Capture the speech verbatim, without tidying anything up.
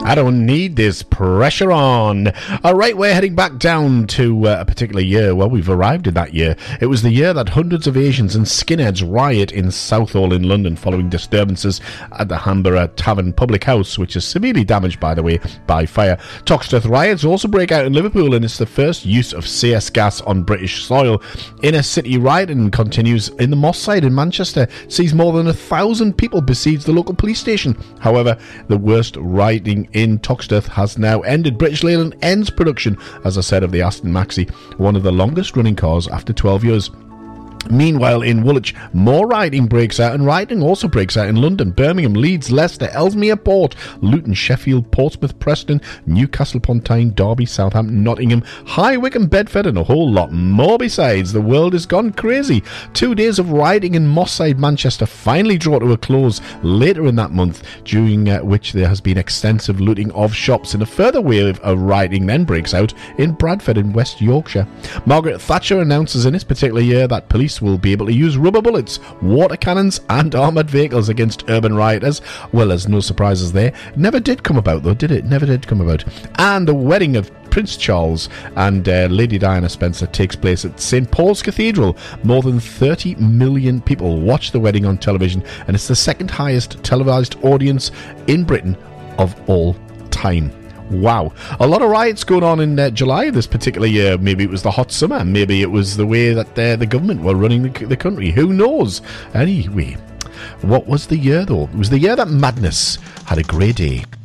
I don't need this pressure on. All right, we're heading back down to uh, a particular year. Well, we've arrived in that year. It was the year that hundreds of Asians and skinheads riot in Southall in London following disturbances at the Hanborough Tavern public house, which is severely damaged, by the way, by fire. Toxteth riots also break out in Liverpool, and it's the first use of C S gas on British soil. Inner city rioting continues in the Moss Side in Manchester. Sees more than a thousand people besiege the local police station. However, the worst rioting in Toxteth has now ended. British Leyland ends production, as I said, of the Aston Maxi, one of the longest running cars after twelve years. Meanwhile, in Woolwich, more rioting breaks out, and rioting also breaks out in London, Birmingham, Leeds, Leicester, Ellesmere Port, Luton, Sheffield, Portsmouth, Preston, Newcastle upon Tyne, Derby, Southampton, Nottingham, High Wycombe, Bedford, and a whole lot more besides. The world has gone crazy. Two days of rioting in Moss Side, Manchester finally draw to a close later in that month, during uh, which there has been extensive looting of shops, and a further wave of rioting then breaks out in Bradford in West Yorkshire. Margaret Thatcher announces in this particular year that police will be able to use rubber bullets, water cannons and armoured vehicles against urban rioters. Well, there's no surprises there. Never did come about though, did it? Never did come about. And the wedding of Prince Charles and uh, Lady Diana Spencer takes place at Saint Paul's Cathedral. More than thirty million people watch the wedding on television, and it's the second highest televised audience in Britain of all time. Wow. A lot of riots going on in uh, July this particular year. Maybe it was the hot summer. Maybe it was the way that uh, the government were running the, the country. Who knows? Anyway, what was the year though? It was the year that madness had a grey day.